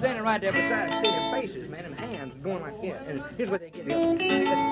standing right there beside it, seeing them faces, man, and hands going like that. And here's what they get.